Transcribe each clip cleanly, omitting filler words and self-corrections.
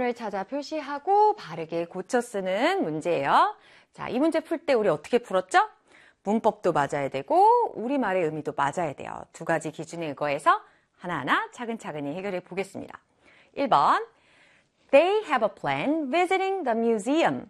단어를 찾아 표시하고 바르게 고쳐 쓰는 문제예요. 자, 이 문제 풀 때 우리 어떻게 풀었죠? 문법도 맞아야 되고 우리말의 의미도 맞아야 돼요. 두 가지 기준에 의거해서 하나하나 차근차근히 해결해 보겠습니다. 1번, They have a plan visiting the museum.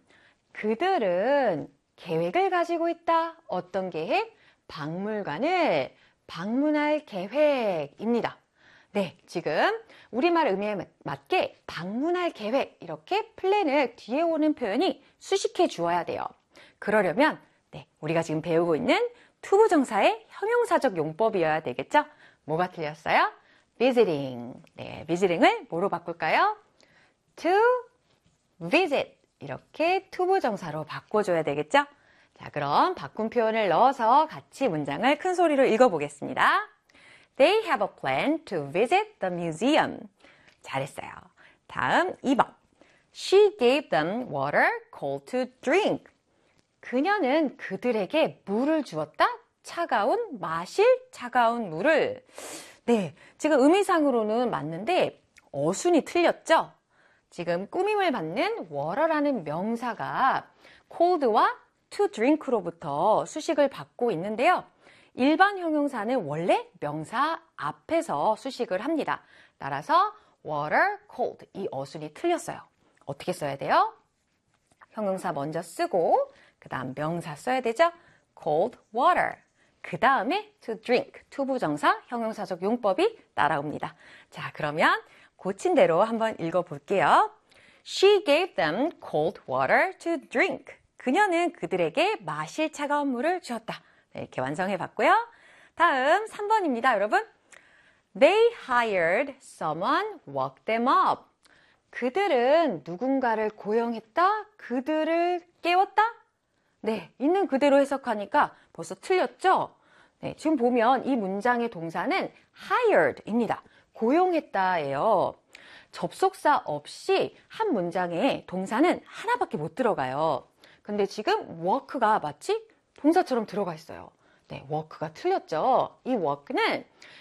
그들은 계획을 가지고 있다. 어떤 계획? 박물관을 방문할 계획입니다. 네, 지금 우리말 의미에 맞게 방문할 계획, 이렇게 플랜을 뒤에 오는 표현이 수식해 주어야 돼요. 그러려면 우리가 지금 배우고 있는 투부정사의 형용사적 용법이어야 되겠죠? 뭐가 틀렸어요? visiting. 네, visiting을 뭐로 바꿀까요? to visit. 이렇게 투부정사로 바꿔줘야 되겠죠? 자, 그럼 바꾼 표현을 넣어서 같이 문장을 큰 소리로 읽어보겠습니다. They have a plan to visit the museum. 잘했어요. 다음 2번. She gave them water cold to drink. 그녀는 그들에게 물을 주었다? 마실 차가운 물을. 네, 지금 의미상으로는 맞는데 어순이 틀렸죠? 지금 꾸밈을 받는 water라는 명사가 cold와 to drink로부터 수식을 받고 있는데요. 일반 형용사는 원래 명사 앞에서 수식을 합니다. 따라서 water, cold 이 어순이 틀렸어요. 어떻게 써야 돼요? 형용사 먼저 쓰고 그 다음 명사 써야 되죠? cold water. 그 다음에 to drink, 투부정사, 형용사적 용법이 따라옵니다. 자, 그러면 고친 대로 한번 읽어볼게요. She gave them cold water to drink. 그녀는 그들에게 마실 차가운 물을 주었다. 네, 이렇게 완성해 봤고요. 다음 3번입니다, 여러분. They hired someone, woke them up. 그들은 누군가를 고용했다, 그들을 깨웠다? 네, 있는 그대로 해석하니까 벌써 틀렸죠? 네, 지금 보면 이 문장의 동사는 hired입니다. 고용했다예요. 접속사 없이 한 문장에 동사는 하나밖에 못 들어가요. 근데 지금 work가 마치 동사처럼 들어가 있어요. 네, work가 틀렸죠? 이 work는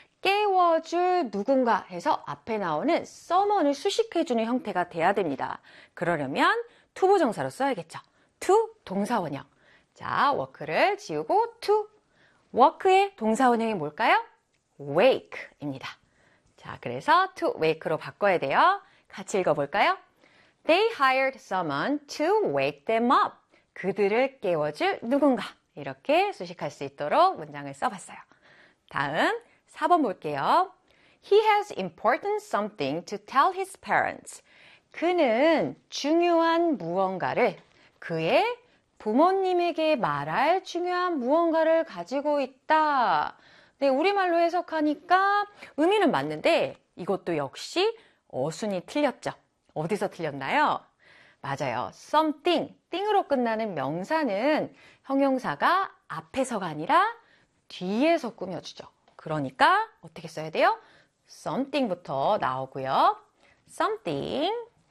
깨워줄 누군가 해서 앞에 나오는 someone을 수식해주는 형태가 돼야 됩니다. 그러려면 투부정사로 써야겠죠. to 동사원형. 자, work를 지우고 to. work의 동사원형이 뭘까요? wake입니다. 자, 그래서 to wake로 바꿔야 돼요. 같이 읽어볼까요? They hired someone to wake them up. 그들을 깨워줄 누군가. 이렇게 수식할 수 있도록 문장을 써봤어요. 다음 4번 볼게요. He has important something to tell his parents. 그는 중요한 무언가를 그의 부모님에게 말할 중요한 무언가를 가지고 있다. 네, 우리말로 해석하니까 의미는 맞는데 이것도 역시 어순이 틀렸죠. 어디서 틀렸나요? 맞아요. something, 띵으로 끝나는 명사는 형용사가 앞에서가 아니라 뒤에서 꾸며주죠. 그러니까 어떻게 써야 돼요? something부터 나오고요. something,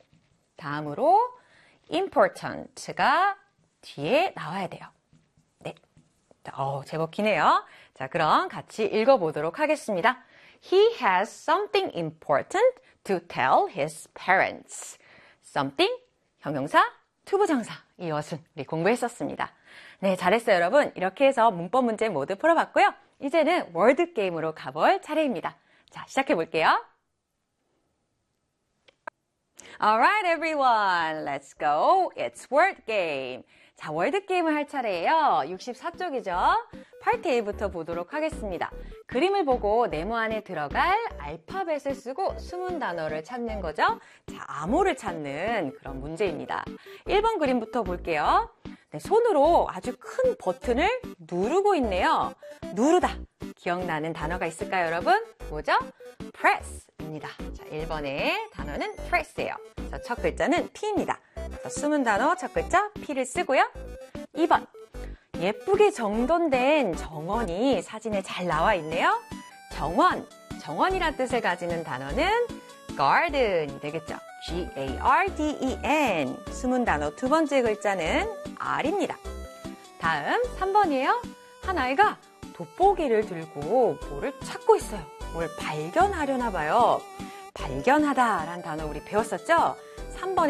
다음으로 important가 뒤에 나와야 돼요. 네, 제법 기네요. 자, 그럼 같이 읽어보도록 하겠습니다. He has something important to tell his parents. something, 형용사, 투부정사, 이 어순 우리 공부했었습니다. 네, 잘했어요, 여러분. 이렇게 해서 문법 문제 모두 풀어봤고요. 이제는 월드 게임으로 가볼 차례입니다. 자, 시작해 볼게요. Alright, everyone. Let's go. It's word game. 자, 월드 게임을 할 차례예요. 64쪽이죠. 파트 A부터 보도록 하겠습니다. 그림을 보고 네모 안에 들어갈 알파벳을 쓰고 숨은 단어를 찾는 거죠. 자, 암호를 찾는 그런 문제입니다. 1번 그림부터 볼게요. 네, 손으로 아주 큰 버튼을 누르고 있네요. 누르다. 기억나는 단어가 있을까요, 여러분? 뭐죠? press입니다. 자, 1번의 단어는 press예요. 자, 첫 글자는 P입니다. 자, 숨은 단어 첫 글자 P를 쓰고요. 2번. 예쁘게 정돈된 정원이 사진에 잘 나와 있네요. 정원, 정원이란 뜻을 가지는 단어는 garden이 되겠죠. G-A-R-D-E-N. 숨은 단어 두 번째 글자는 R입니다. 다음 3번이에요. 한 아이가 돋보기를 들고 뭐를 찾고 있어요. 뭘 발견하려나 봐요. 발견하다라는 단어 우리 배웠었죠? 한 번에